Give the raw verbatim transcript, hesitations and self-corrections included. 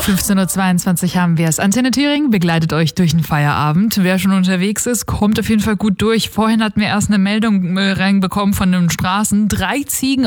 fünfzehn Uhr zweiundzwanzig haben wir es. Antenne Thüringen begleitet euch durch den Feierabend. Wer schon unterwegs ist, kommt auf jeden Fall gut durch. Vorhin hatten wir erst eine Meldung reinbekommen von den Straßen. Drei Ziegen